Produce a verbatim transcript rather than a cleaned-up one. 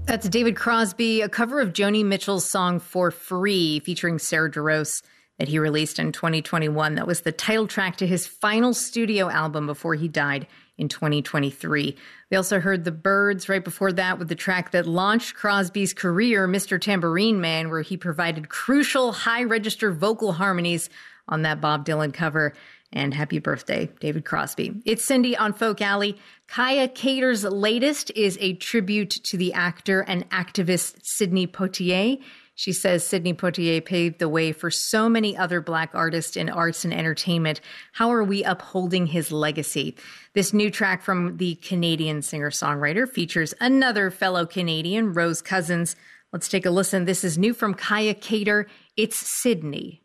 That's David Crosby, a cover of Joni Mitchell's song For Free, featuring Sarah Jarosz, that he released in twenty twenty-one. That was the title track to his final studio album before he died in twenty twenty-three. We also heard The Byrds right before that with the track that launched Crosby's career, Mister Tambourine Man, where he provided crucial high-register vocal harmonies on that Bob Dylan cover. And happy birthday, David Crosby. It's Cindy on Folk Alley. Kaya Cater's latest is a tribute to the actor and activist Sidney Poitier. She says Sidney Poitier paved the way for so many other Black artists in arts and entertainment. How are we upholding his legacy? This new track from the Canadian singer-songwriter features another fellow Canadian, Rose Cousins. Let's take a listen. This is new from Kaya Cater. It's Sydney.